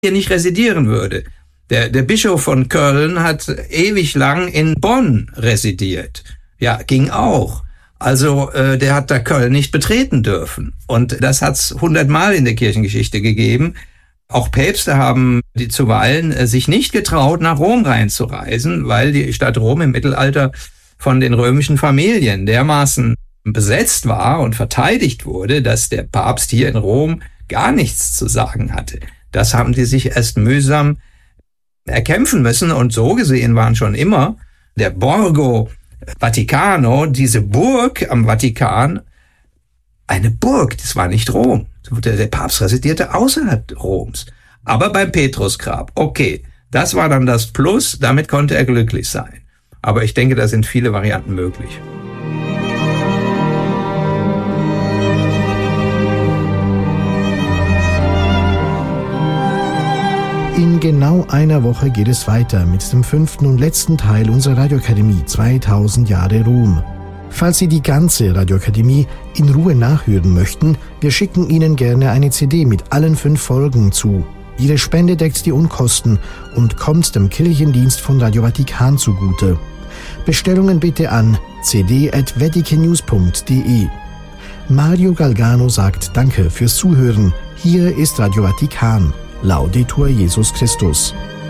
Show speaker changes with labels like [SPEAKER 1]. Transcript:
[SPEAKER 1] hier nicht residieren würde. Der Bischof von Köln hat ewig lang in Bonn residiert. Ja, ging auch. Also der hat da Köln nicht betreten dürfen. Und das hat's 100-mal in der Kirchengeschichte gegeben. Auch Päpste haben die zuweilen sich nicht getraut, nach Rom reinzureisen, weil die Stadt Rom im Mittelalter von den römischen Familien dermaßen besetzt war und verteidigt wurde, dass der Papst hier in Rom gar nichts zu sagen hatte. Das haben die sich erst mühsam erkämpfen müssen, und so gesehen waren schon immer der Borgo Vaticano, diese Burg am Vatikan, eine Burg. Das war nicht Rom. Der Papst residierte außerhalb Roms. Aber beim Petrusgrab, okay, das war dann das Plus, damit konnte er glücklich sein. Aber ich denke, da sind viele Varianten möglich.
[SPEAKER 2] In genau einer Woche geht es weiter mit dem 5. und letzten Teil unserer Radioakademie 2000 Jahre Ruhm. Falls Sie die ganze Radioakademie in Ruhe nachhören möchten, wir schicken Ihnen gerne eine CD mit allen 5 Folgen zu. Ihre Spende deckt die Unkosten und kommt dem Kirchendienst von Radio Vatikan zugute. Bestellungen bitte an cd@vaticanews.de. Mario Galgano sagt Danke fürs Zuhören. Hier ist Radio Vatikan. Laudetur Jesus Christus.